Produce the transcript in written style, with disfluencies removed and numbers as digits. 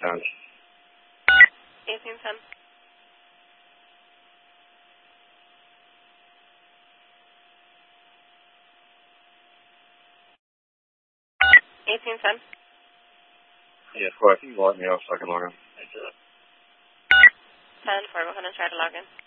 sound. 1810. 1810. Yeah, of course. You can let me know so I can log in. 10-4, go ahead and try to log in.